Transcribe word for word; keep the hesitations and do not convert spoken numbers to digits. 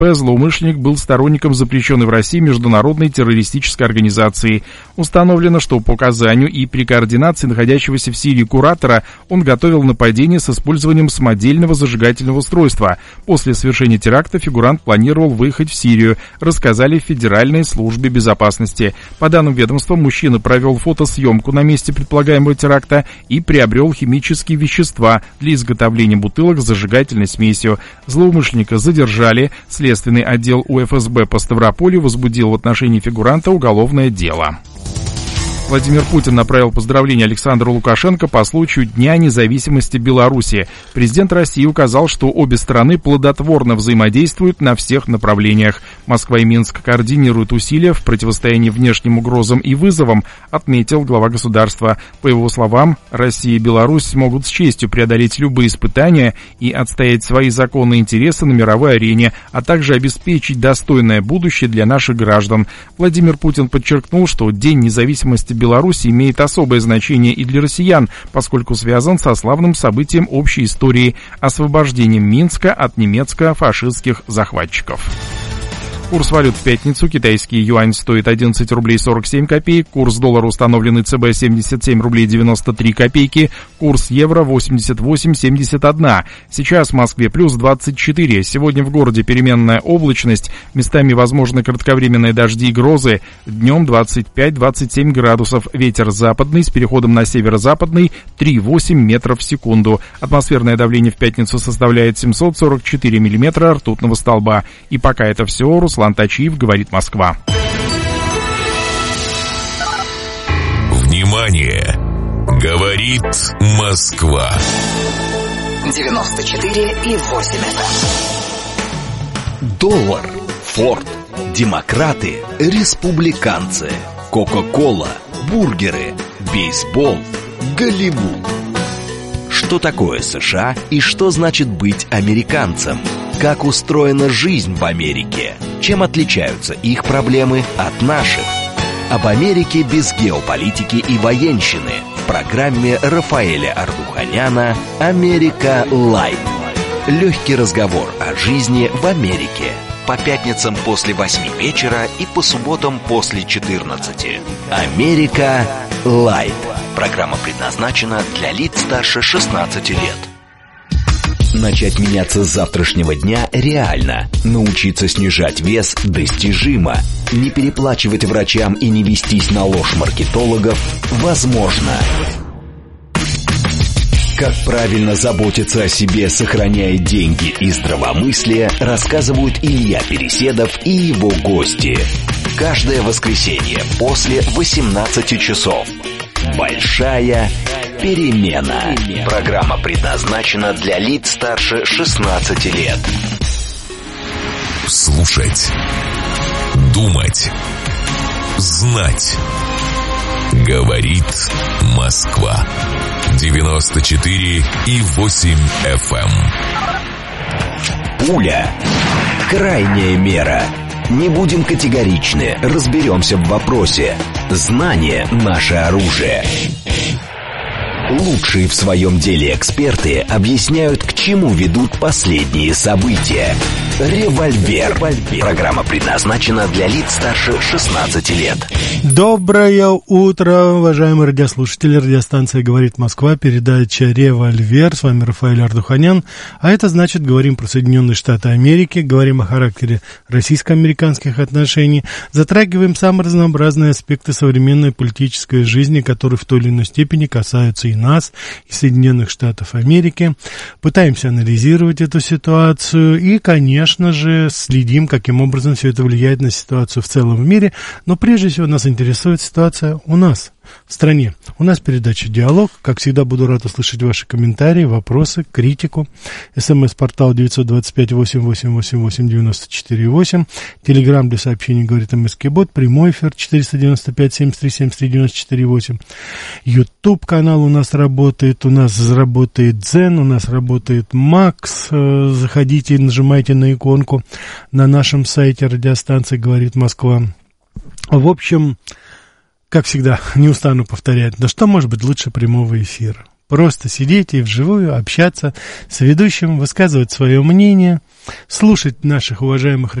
Злоумышленник был сторонником запрещенной в России международной террористической организации. Установлено, что по указанию и при координации находящегося в Сирии куратора он готовил нападение с использованием самодельного зажигательного устройства. После совершения теракта фигурант планировал выехать в Сирию, рассказали в Федеральной службе безопасности. По данным ведомства, мужчина провел фотосъемку на месте предполагаемого теракта и приобрел химические вещества для изготовления бутылок с зажигательной смесью. Злоумышленника задержали. Следственный отдел У Эф Эс Бэ по Ставрополю возбудил в отношении фигуранта уголовное дело. Владимир Путин направил поздравления Александру Лукашенко по случаю Дня независимости Беларуси. Президент России указал, что обе стороны плодотворно взаимодействуют на всех направлениях. Москва и Минск координируют усилия в противостоянии внешним угрозам и вызовам, отметил глава государства. По его словам, Россия и Беларусь смогут с честью преодолеть любые испытания и отстоять свои законные интересы на мировой арене, а также обеспечить достойное будущее для наших граждан. Владимир Путин подчеркнул, что День независимости Беларусь имеет особое значение и для россиян, поскольку связан со славным событием общей истории – освобождением Минска от немецко-фашистских захватчиков. Курс валют в пятницу. Китайский юань стоит одиннадцать рублей сорок семь копеек. Курс доллара, установленный Цэ Бэ, семьдесят семь рублей девяносто три копейки. Курс евро восемьдесят восемь семьдесят один. Сейчас в Москве плюс двадцать четыре. Сегодня в городе переменная облачность. Местами возможны кратковременные дожди и грозы. Днем двадцать пять - двадцать семь градусов. Ветер западный с переходом на северо-западный три - восемь метров в секунду. Атмосферное давление в пятницу составляет семьсот сорок четыре миллиметра ртутного столба. И пока это все. Руслан Тачиев, говорит Москва. Внимание! Говорит Москва. девяносто четыре и восемь эф эм. Доллар, Форд, демократы, республиканцы, Кока-кола, бургеры, бейсбол, Голливуд. Что такое США и что значит быть американцем? Как устроена жизнь в Америке? Чем отличаются их проблемы от наших? Об Америке без геополитики и военщины в программе Рафаэля Ардуханяна «Америка Лайт». Легкий разговор о жизни в Америке. По пятницам после восьми вечера и по субботам после четырнадцати. «Америка Лайт». Программа предназначена для лиц старше шестнадцати лет. Начать меняться с завтрашнего дня реально. Научиться снижать вес достижимо. Не переплачивать врачам и не вестись на ложь маркетологов возможно. Как правильно заботиться о себе, сохраняя деньги и здравомыслие, рассказывают Илья Переседов и его гости. Каждое воскресенье после восемнадцати часов. Большая перемена. Программа предназначена для лиц старше шестнадцати лет. Слушать, думать, знать. Говорит Москва. девяносто четыре и восемь эф эм. Пуля. Крайняя мера. Не будем категоричны, разберемся в вопросе. Знание – наше оружие. Лучшие в своем деле эксперты объясняют, к чему ведут последние события. Револьвер. Программа предназначена для лиц старше шестнадцати лет. Доброе утро, уважаемые радиослушатели. Радиостанция «Говорит Москва», передача «Револьвер». С вами Рафаэль Ардуханян. А это значит, говорим про Соединенные Штаты Америки, говорим о характере российско-американских отношений, затрагиваем самые разнообразные аспекты современной политической жизни, которые в той или иной степени касаются и нас, и Соединенных Штатов Америки. Пытаемся анализировать эту ситуацию и, конечно же, следим, каким образом все это влияет на ситуацию в целом в мире. Но прежде всего нас интересует ситуация у нас, в стране. У нас передача «Диалог». Как всегда, буду рад услышать ваши комментарии, вопросы, критику. СМС-портал девять два пять восемь восемь восемь восемь девять четыре восемь. Телеграм для сообщений «Говорит МСК-бот». Прямой эфир четыреста девяносто пять семьдесят три семьдесят три девяносто четыре восемь. Ютуб-канал у нас работает. У нас работает Дзен, у нас работает Макс. Заходите и нажимайте на иконку на нашем сайте радиостанции «Говорит Москва». В общем, как всегда, не устану повторять, да что может быть лучше прямого эфира? просто сидеть и вживую общаться с ведущим, высказывать свое мнение, слушать наших уважаемых